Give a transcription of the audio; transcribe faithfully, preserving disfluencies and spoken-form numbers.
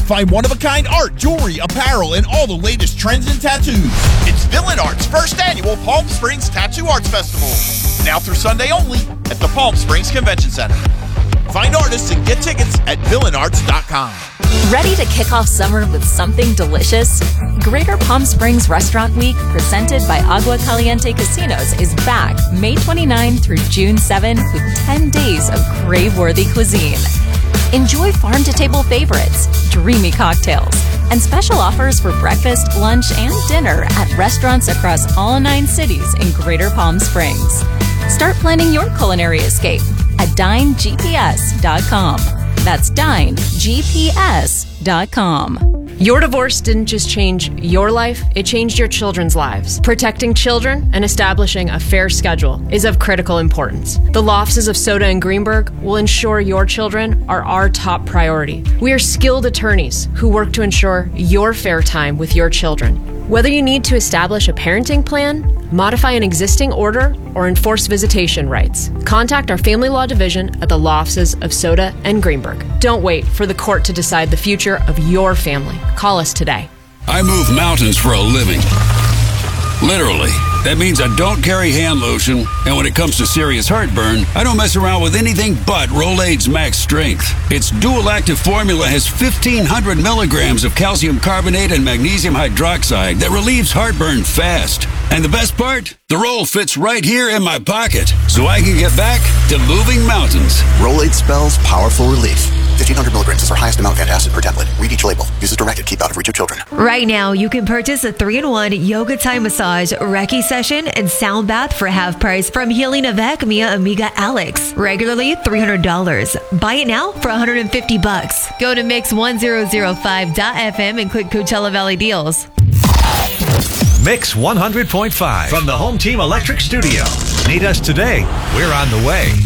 Find one-of-a-kind art, jewelry, apparel, and all the latest trends in tattoos. It's Villain Art's first annual Palm Springs Tattoo Arts Festival. Now through Sunday only at the Palm Springs Convention Center. Find artists and get tickets at villain arts dot com. Ready to kick off summer with something delicious? Greater Palm Springs Restaurant Week, presented by Agua Caliente Casinos, is back May twenty-ninth through June seventh with ten days of crave-worthy cuisine. Enjoy farm-to-table favorites, dreamy cocktails, and special offers for breakfast, lunch, and dinner at restaurants across all nine cities in Greater Palm Springs. Start planning your culinary escape at dine g p s dot com. That's dine g p s dot com. Your divorce didn't just change your life, it changed your children's lives. Protecting children and establishing a fair schedule is of critical importance. The law offices of Soda and Greenberg will ensure your children are our top priority. We are skilled attorneys who work to ensure your fair time with your children. Whether you need to establish a parenting plan, modify an existing order, or enforce visitation rights, contact our family law division at the law offices of Soda and Greenberg. Don't wait for the court to decide the future of your family. Call us today. I move mountains for a living. Literally. That means I don't carry hand lotion, and when it comes to serious heartburn, I don't mess around with anything but Rolaids Max Strength. Its dual-active formula has fifteen hundred milligrams of calcium carbonate and magnesium hydroxide that relieves heartburn fast. And the best part? The roll fits right here in my pocket, so I can get back to moving mountains. Rolaids spells powerful relief. fifteen hundred milligrams is our highest amount of antacid per tablet. Read each label. Use as directed. Keep out of reach of children. Right now, you can purchase a three in one yoga Thai massage, Reiki session, and sound bath for half price from Healing Avec Mia Amiga Alex. Regularly three hundred dollars. Buy it now for one hundred fifty bucks. Go to mix one thousand five dot f m and click Coachella Valley Deals. Mix one hundred point five from the Home Team Electric Studio. Need us today? We're on the way.